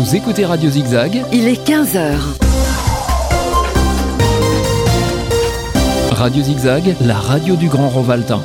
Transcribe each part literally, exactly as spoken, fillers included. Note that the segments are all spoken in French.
Vous écoutez Radio Zigzag. Il est quinze heures. Radio Zigzag, la radio du Grand Rovaltain.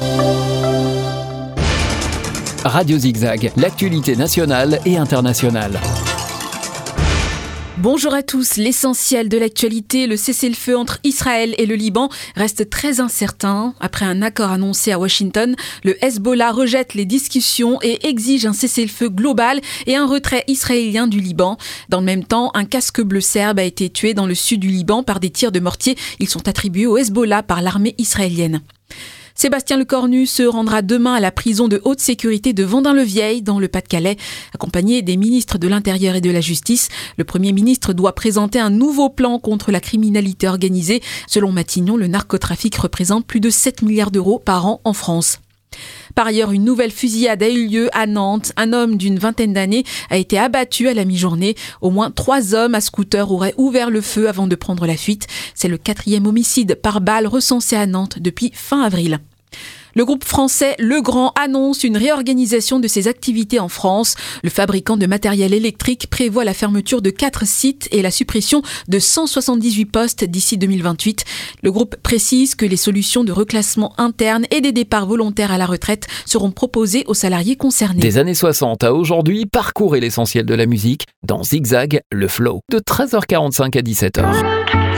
Radio Zigzag, l'actualité nationale et internationale. Bonjour à tous. L'essentiel de l'actualité, le cessez-le-feu entre Israël et le Liban reste très incertain. Après un accord annoncé à Washington, le Hezbollah rejette les discussions et exige un cessez-le-feu global et un retrait israélien du Liban. Dans le même temps, un casque bleu serbe a été tué dans le sud du Liban par des tirs de mortier. Ils sont attribués au Hezbollah par l'armée israélienne. Sébastien Lecornu se rendra demain à la prison de haute sécurité de Vendin-le-Vieil, dans le Pas-de-Calais, accompagné des ministres de l'Intérieur et de la Justice. Le Premier ministre doit présenter un nouveau plan contre la criminalité organisée. Selon Matignon, le narcotrafic représente plus de sept milliards d'euros par an en France. Par ailleurs, une nouvelle fusillade a eu lieu à Nantes. Un homme d'une vingtaine d'années a été abattu à la mi-journée. Au moins trois hommes à scooter auraient ouvert le feu avant de prendre la fuite. C'est le quatrième homicide par balle recensé à Nantes depuis fin avril. Le groupe français Legrand annonce une réorganisation de ses activités en France. Le fabricant de matériel électrique prévoit la fermeture de quatre sites et la suppression de cent soixante-dix-huit postes d'ici deux mille vingt-huit. Le groupe précise que les solutions de reclassement interne et des départs volontaires à la retraite seront proposées aux salariés concernés. Des années soixante à aujourd'hui, parcourez l'essentiel de la musique dans Zigzag, le flow, de treize heures quarante-cinq à dix-sept heures.